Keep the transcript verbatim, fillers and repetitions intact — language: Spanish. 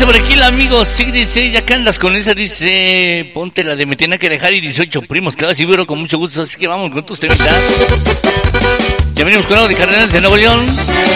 dice por aquí el amigo, sí, dice, ya que andas con esa, dice, ponte la de me tiene que dejar y dieciocho primos, claro, sí, pero con mucho gusto, así que vamos con tus temas. Ya venimos con algo de Cardenales de Nuevo León.